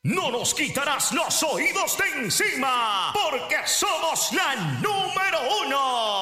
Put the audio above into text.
No nos quitarás los oídos de encima, porque somos la número 1.